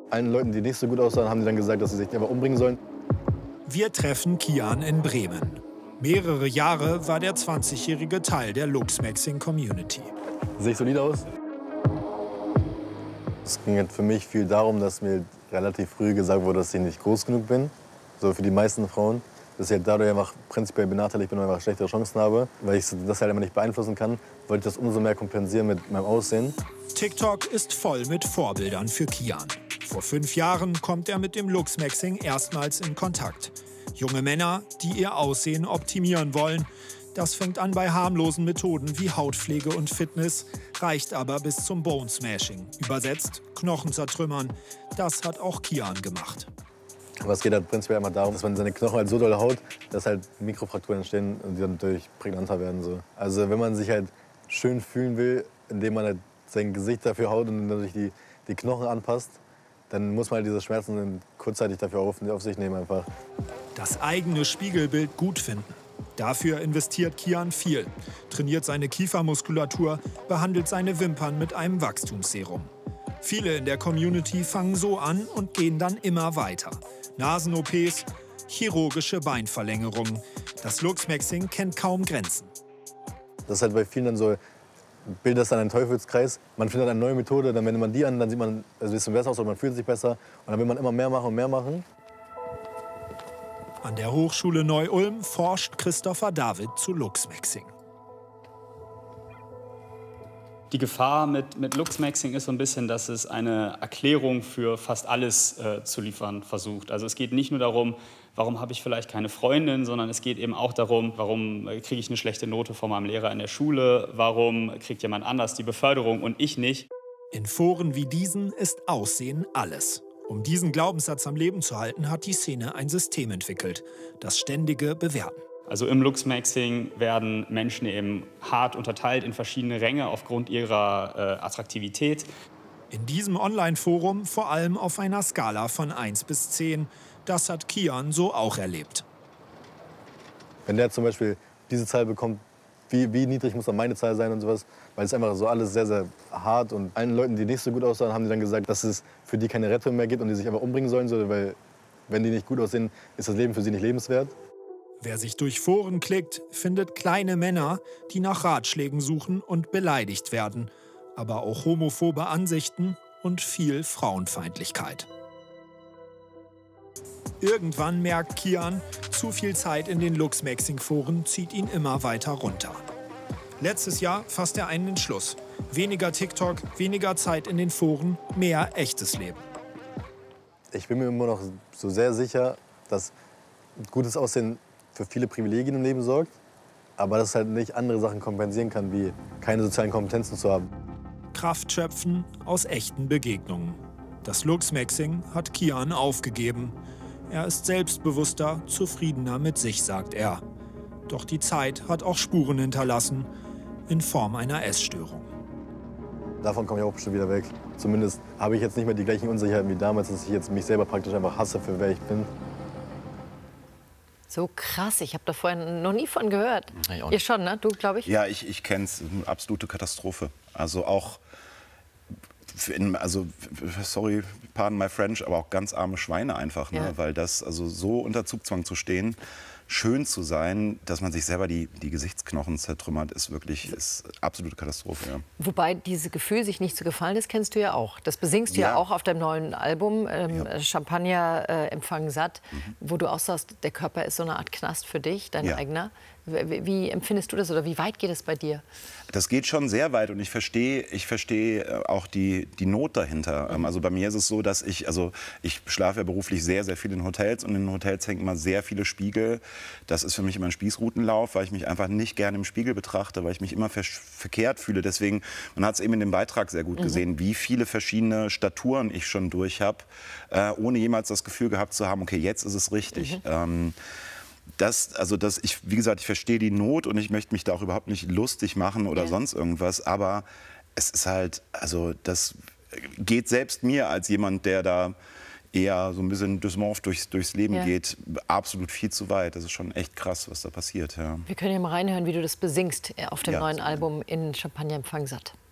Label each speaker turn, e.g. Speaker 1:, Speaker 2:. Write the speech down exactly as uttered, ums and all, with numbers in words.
Speaker 1: Allen Leuten, die nicht so gut aussahen, haben die dann gesagt, dass sie sich einfach umbringen sollen.
Speaker 2: Wir treffen Kian in Bremen. Mehrere Jahre war der zwanzigjährige Teil der Luchsmaxing-Community.
Speaker 1: Sehe ich solide aus? Es ging halt für mich viel darum, dass mir relativ früh gesagt wurde, dass ich nicht groß genug bin. So für die meisten Frauen. Dass ich halt dadurch einfach prinzipiell benachteiligt bin und einfach schlechtere Chancen habe. Weil ich das halt immer nicht beeinflussen kann, wollte ich das umso mehr kompensieren mit meinem Aussehen.
Speaker 2: TikTok ist voll mit Vorbildern für Kian. Vor fünf Jahren kommt er mit dem Luchsmaxing erstmals in Kontakt. Junge Männer, die ihr Aussehen optimieren wollen. Das fängt an bei harmlosen Methoden wie Hautpflege und Fitness, reicht aber bis zum Bone Smashing. Übersetzt, Knochen zertrümmern. Das hat auch Kian gemacht.
Speaker 1: Aber es geht halt prinzipiell immer darum, dass man seine Knochen halt so doll haut, dass halt Mikrofrakturen entstehen und die dann natürlich prägnanter werden. So. Also wenn man sich halt schön fühlen will, indem man halt sein Gesicht dafür haut und natürlich die, die Knochen anpasst, dann muss man halt diese Schmerzen kurzzeitig dafür auf, auf sich nehmen einfach.
Speaker 2: Das eigene Spiegelbild gut finden. Dafür investiert Kian viel, trainiert seine Kiefermuskulatur, behandelt seine Wimpern mit einem Wachstumsserum. Viele in der Community fangen so an und gehen dann immer weiter. Nasen-O Ps, chirurgische Beinverlängerungen. Das Luchsmaxing kennt kaum Grenzen.
Speaker 1: Das ist halt bei vielen dann so, bildet das dann einen Teufelskreis. Man findet eine neue Methode, dann wendet man die an, dann sieht man also ein bisschen besser aus und man fühlt sich besser. Und dann will man immer mehr machen und mehr machen.
Speaker 2: An der Hochschule Neu-Ulm forscht Christopher David zu Luchsmaxing.
Speaker 3: Die Gefahr mit, mit Luchsmaxing ist so ein bisschen, dass es eine Erklärung für fast alles äh, zu liefern versucht. Also es geht nicht nur darum, warum habe ich vielleicht keine Freundin, sondern es geht eben auch darum, warum kriege ich eine schlechte Note von meinem Lehrer in der Schule, warum kriegt jemand anders die Beförderung und ich nicht.
Speaker 2: In Foren wie diesen ist Aussehen alles. Um diesen Glaubenssatz am Leben zu halten, hat die Szene ein System entwickelt, das ständige Bewerten.
Speaker 3: Also im Luchsmaxing werden Menschen eben hart unterteilt in verschiedene Ränge aufgrund ihrer äh, Attraktivität.
Speaker 2: In diesem Online-Forum vor allem auf einer Skala von eins bis zehn. Das hat Kian so auch erlebt.
Speaker 1: Wenn der zum Beispiel diese Zahl bekommt, wie, wie niedrig muss dann meine Zahl sein und sowas, weil es einfach so alles sehr, sehr hart und allen Leuten, die nicht so gut aussahen, haben die dann gesagt, dass es für die keine Rettung mehr gibt und die sich einfach umbringen sollen, so, weil wenn die nicht gut aussehen, ist das Leben für sie nicht lebenswert.
Speaker 2: Wer sich durch Foren klickt, findet kleine Männer, die nach Ratschlägen suchen und beleidigt werden. Aber auch homophobe Ansichten und viel Frauenfeindlichkeit. Irgendwann merkt Kian, zu viel Zeit in den Luchsmaxing-Foren zieht ihn immer weiter runter. Letztes Jahr fasst er einen Entschluss. Weniger TikTok, weniger Zeit in den Foren, mehr echtes Leben.
Speaker 1: Ich bin mir immer noch so sehr sicher, dass gutes Aussehen für viele Privilegien im Leben sorgt, aber dass es halt nicht andere Sachen kompensieren kann, wie keine sozialen Kompetenzen zu haben.
Speaker 2: Kraft schöpfen aus echten Begegnungen. Das Luchsmaxing hat Kian aufgegeben. Er ist selbstbewusster, zufriedener mit sich, sagt er. Doch die Zeit hat auch Spuren hinterlassen, in Form einer Essstörung.
Speaker 1: Davon komme ich auch bestimmt wieder weg. Zumindest habe ich jetzt nicht mehr die gleichen Unsicherheiten wie damals, dass ich jetzt mich selber praktisch einfach hasse, für wer ich bin.
Speaker 4: So krass, ich habe da vorher noch nie von gehört.
Speaker 5: Ich
Speaker 4: Ihr schon, ne? Du, glaube ich?
Speaker 5: Ja, ich, ich kenne es. Eine absolute Katastrophe. Also auch, in, also sorry, pardon my French, aber auch ganz arme Schweine einfach. Ne?
Speaker 4: Ja.
Speaker 5: Weil das, also so unter Zugzwang zu stehen, schön zu sein, dass man sich selber die, die Gesichtsknochen zertrümmert, ist wirklich ist absolute Katastrophe. Ja.
Speaker 4: Wobei dieses Gefühl, sich nicht zu gefallen, das kennst du ja auch. Das besingst du ja,
Speaker 5: Ja.
Speaker 4: auch auf deinem neuen Album, ähm,
Speaker 5: Ja.
Speaker 4: Champagner äh, empfangen satt,
Speaker 5: Mhm.
Speaker 4: wo du auch sagst, der Körper ist so eine Art Knast für dich, dein
Speaker 5: Ja.
Speaker 4: eigener. Wie, wie empfindest du das oder wie weit geht es bei dir?
Speaker 5: Das geht schon sehr weit und ich verstehe ich verstehe auch die, die Not dahinter. Mhm. Also bei mir ist es so, dass ich, also ich schlafe ja beruflich sehr, sehr viel in Hotels und in den Hotels hängen immer sehr viele Spiegel. Das ist für mich immer ein Spießrutenlauf, weil ich mich einfach nicht gerne im Spiegel betrachte, weil ich mich immer ver verkehrt fühle. Deswegen, man hat es eben in dem Beitrag sehr gut mhm. gesehen, wie viele verschiedene Staturen ich schon durch habe, äh, ohne jemals das Gefühl gehabt zu haben, okay, jetzt ist es richtig. Mhm. Ähm, Das, also das, ich, wie gesagt, ich verstehe die Not und ich möchte mich da auch überhaupt nicht lustig machen oder ja. sonst irgendwas. Aber es ist halt, also das geht selbst mir als jemand, der da eher so ein bisschen dysmorph durchs, durchs Leben ja. geht, absolut viel zu weit. Das ist schon echt krass, was da passiert. Ja.
Speaker 4: Wir können ja mal reinhören, wie du das besingst auf dem
Speaker 5: Ja,
Speaker 4: neuen Album in Champagner empfangen satt.